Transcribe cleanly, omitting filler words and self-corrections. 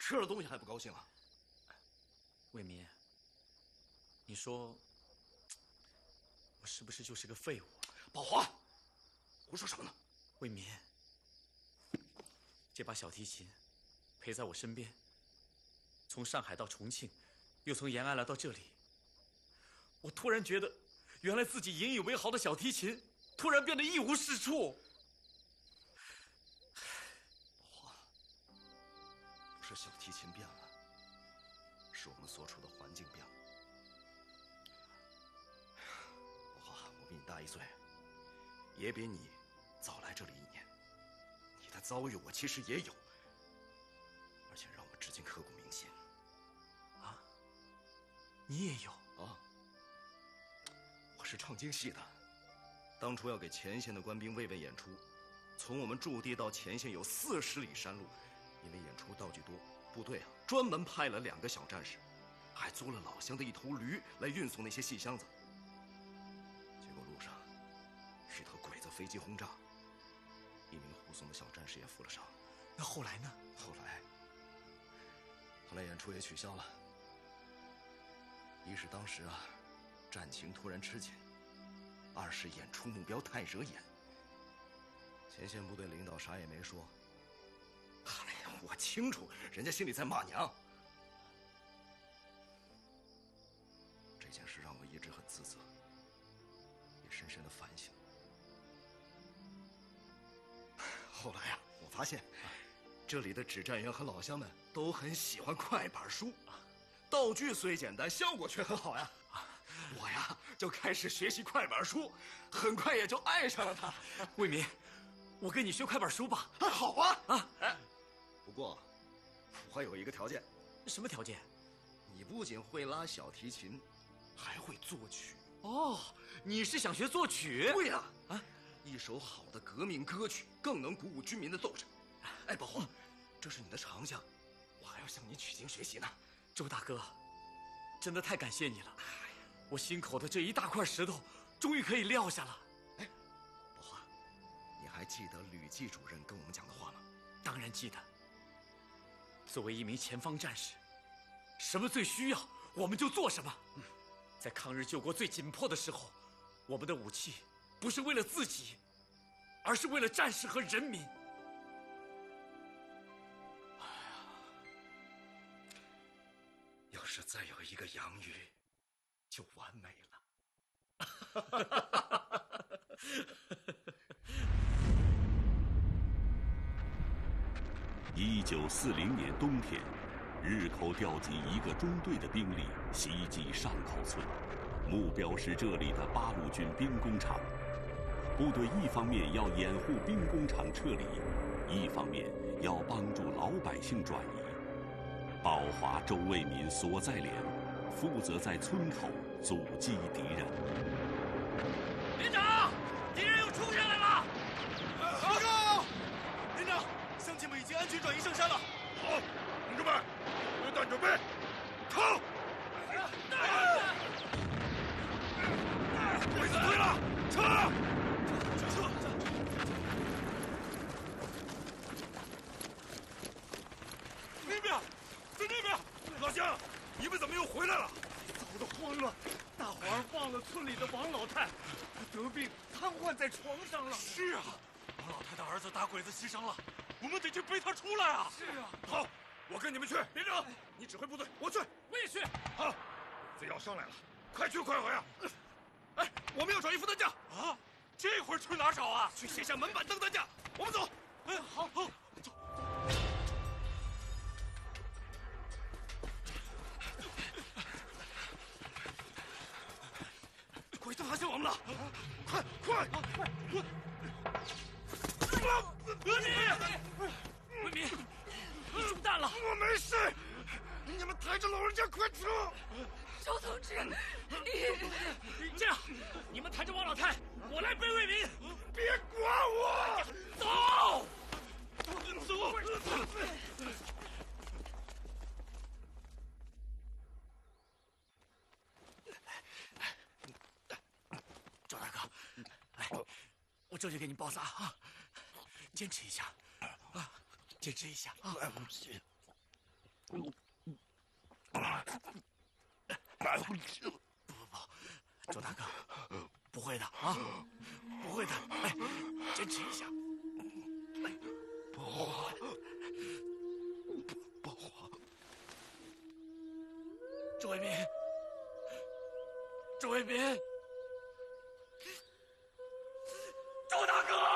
吃了东西还不高兴啊？ 卫民，你说我是不是就是个废物？ 宝华，胡说什么呢？ 卫民，这把小提琴陪在我身边，从上海到重庆，又从延安来到这里，我突然觉得，原来自己引以为豪的小提琴，突然变得一无是处。 宝华，不是小提琴变了，是我们所处的环境变了。宝华，我比你大1岁，也比你早来这里1年，你的遭遇我其实也有，而且让我至今刻骨铭心。 啊，你也有啊？我是唱京戏的，当初要给前线的官兵慰问演出，从我们驻地到前线有40里山路，因为演出道具多，部队专门派了2个小战士，还租了老乡的1头驴来运送那些细箱子。结果路上遇到鬼子飞机轰炸，1名护送的小战士也负了伤。 那后来呢？ 后来演出也取消了。一是当时战情突然吃紧；2是演出目标太惹眼。前线部队领导啥也没说。哎呀，我清楚，人家心里在骂娘。这件事让我一直很自责，也深深的反省。后来我发现，这里的指战员和老乡们都很喜欢快板书，道具虽简单，效果却很好呀。我就开始学习快板书，很快也就爱上了它。 卫民，我跟你学快板书吧。 好啊！不过我还有一个条件。 什么条件？ 你不仅会拉小提琴，还会作曲。 哦，你是想学作曲？ 对呀！一首好的革命歌曲更能鼓舞军民的斗志。哎，宝华，这是你的长项，我还要向你取经学习呢。 周大哥，真的太感谢你了。我心口的这一大块石头终于可以撂下了。 哎，宝华，你还记得吕季主任跟我们讲的话吗？ 当然记得。作为一名前方战士，什么最需要我们就做什么。在抗日救国最紧迫的时候，我们的武器不是为了自己，而是为了战士和人民。 要是再有一个杨宇，就完美了。 1940年冬天，日寇调集1个中队的兵力袭击上口村，目标是这里的八路军兵工厂。部队一方面要掩护兵工厂撤离，一方面要帮助老百姓转移。宝华、周卫民所在连负责在村口阻击敌人。 连长，敌人又冲下来了！ 报告，连长，乡亲们已经安全转移上山了。 好，同志们，榴弹准备，靠！鬼子退了，撤！ 那边，在那边， 老乡，你们怎么又回来了？ 早都慌了，大伙儿忘了村里的王老太，得病瘫痪在床上了。 是啊， 王老太的儿子打鬼子牺牲了，我们得去背他出来啊！ 是啊，好，我跟你们去。连长，你指挥部队，我去。 我也去。 好，鬼子要上来了，快去快回啊！哎，我们要找一副担架啊！这会儿去哪找啊？ 去卸下门板当担架。我们走。 哎，好，走。 鬼子发现我们了！ 快！ 卫民，你中弹了！ 我没事，你们抬着老人家快走！ 周同志， 这样，你们抬着王老太，我来背卫民。 别管我， 走！赵大哥，来，我这就给你包扎啊，坚持一下，坚持一下啊！ 周大哥，不会的啊，不会的，哎，坚持一下。 不慌，不慌。 周卫民，周卫民，周大哥。